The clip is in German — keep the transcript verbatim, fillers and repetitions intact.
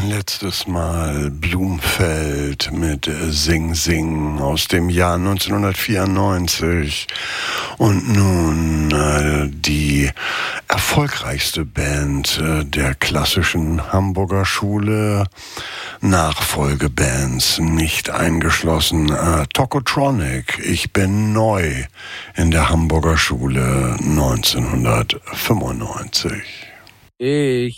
ein letztes Mal Blumfeld mit Sing Sing aus dem Jahr neunzehnhundertvierundneunzig und nun äh, die erfolgreichste Band äh, der klassischen Hamburger Schule, Nachfolgebands nicht eingeschlossen, äh, Tokotronic, Ich bin neu in der Hamburger Schule neunzehnhundertfünfundneunzig. Ich